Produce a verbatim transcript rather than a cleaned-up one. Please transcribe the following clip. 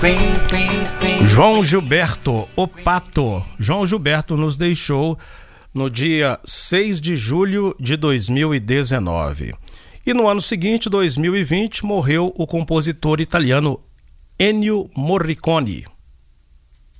João Gilberto, o Pato. João Gilberto nos deixou no dia seis de julho de dois mil e dezenove. E no ano seguinte, dois mil e vinte, morreu o compositor italiano Ennio Morricone.